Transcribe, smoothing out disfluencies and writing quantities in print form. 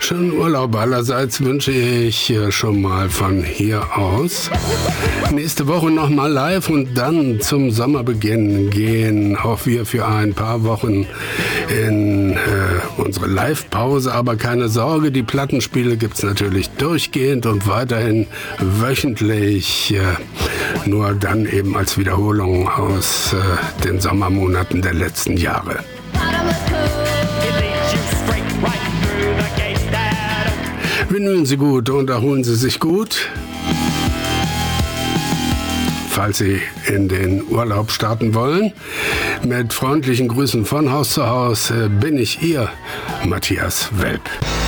Schönen Urlaub allerseits wünsche ich schon mal von hier aus. Nächste Woche nochmal live und dann zum Sommerbeginn gehen auch wir für ein paar Wochen in unsere Live-Pause. Aber keine Sorge, die Plattenspiele gibt es natürlich durchgehend und weiterhin wöchentlich. Nur dann eben als Wiederholung aus den Sommermonaten der letzten Jahre. Windeln Sie gut und erholen Sie sich gut. Falls Sie in den Urlaub starten wollen. Mit freundlichen Grüßen von Haus zu Haus bin ich Ihr Matthias Welp.